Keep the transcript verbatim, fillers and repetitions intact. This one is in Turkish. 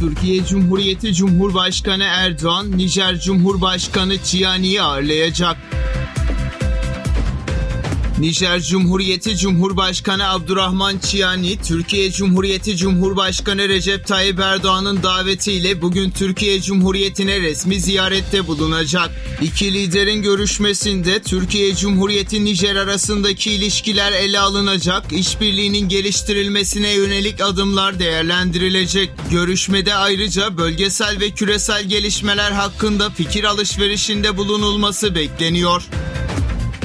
Türkiye Cumhuriyeti Cumhurbaşkanı Erdoğan, Nijer Cumhurbaşkanı Tiyani'yi ağırlayacak. Nijer Cumhuriyeti Cumhurbaşkanı Abdurrahman Tiyani, Türkiye Cumhuriyeti Cumhurbaşkanı Recep Tayyip Erdoğan'ın davetiyle bugün Türkiye Cumhuriyeti'ne resmi ziyarette bulunacak. İki liderin görüşmesinde Türkiye Cumhuriyeti Nijer arasındaki ilişkiler ele alınacak, işbirliğinin geliştirilmesine yönelik adımlar değerlendirilecek. Görüşmede ayrıca bölgesel ve küresel gelişmeler hakkında fikir alışverişinde bulunulması bekleniyor.